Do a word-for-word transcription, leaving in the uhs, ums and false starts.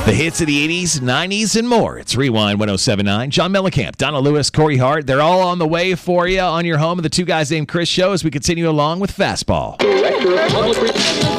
The hits of the eighties, nineties, and more. It's Rewind one oh seven point nine. John Mellencamp, Donna Lewis, Corey Hart. They're all on the way for you on your home of the Two Guys Named Chris show as we continue along with Fastball.